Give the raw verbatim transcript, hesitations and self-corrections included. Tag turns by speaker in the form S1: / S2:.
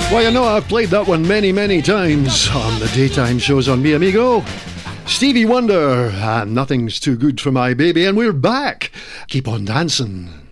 S1: Well, you know, I've played that one many, many times on the daytime shows on Mi Amigo. Stevie Wonder, and Nothing's Too Good for My Baby, and we're back. Keep on dancing.